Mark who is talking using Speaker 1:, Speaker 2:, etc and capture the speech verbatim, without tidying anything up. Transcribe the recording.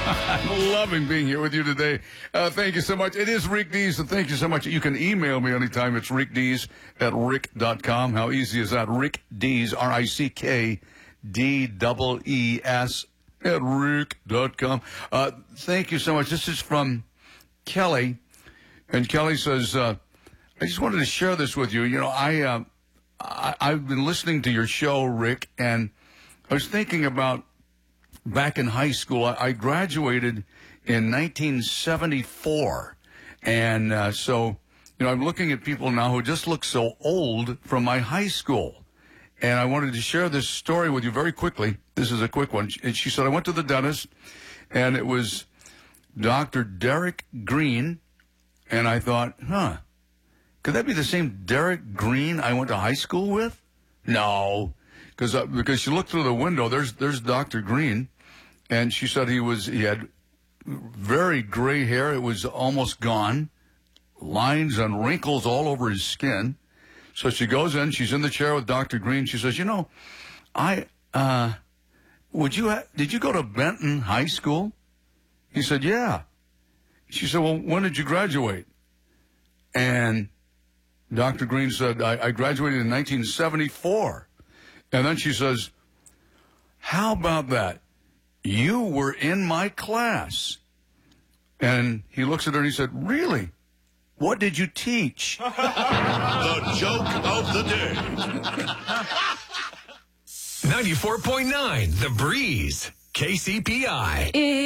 Speaker 1: I'm loving being here with you today. Uh, thank you so much. It is Rick Dees, and thank you so much. You can email me anytime. It's rick dees at rick dot com. How easy is that? Rick Dees, R I C K D E E S, at rick dot com. Uh, thank you so much. This is from Kelly, and Kelly says, uh, I just wanted to share this with you. You know, I, uh, I, I've been listening to your show, Rick, and I was thinking about back in high school. I, I graduated in nineteen seventy-four, and uh, so, you know, I'm looking at people now who just look so old from my high school, and I wanted to share this story with you very quickly. This is a quick one. And she said, I went to the dentist, and it was Doctor Derek Green, and I thought, huh, could that be the same Derek Green I went to high school with? No, because uh, because she looked through the window. There's there's Doctor Green, and she said he was he had very gray hair. It was almost gone, lines and wrinkles all over his skin. So she goes in. She's in the chair with Doctor Green. She says, "You know, I uh, would you ha- did you go to Benton High School?" He said, "Yeah." She said, "Well, when did you graduate?" And Doctor Green said, I, I graduated in nineteen seventy-four. And then she says, how about that? You were in my class. And he looks at her and he said, really? What did you teach?
Speaker 2: The joke of the day.
Speaker 3: ninety-four point nine The Breeze, K C P I.